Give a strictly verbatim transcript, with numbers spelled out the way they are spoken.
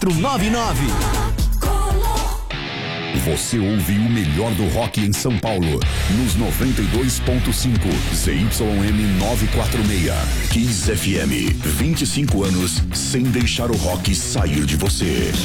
quatro nove nove. Você ouve o melhor do rock em São Paulo, nos noventa e dois ponto cinco, Z Y M novecentos e quarenta e seis, Kiss F M, vinte e cinco anos sem deixar o rock sair de você.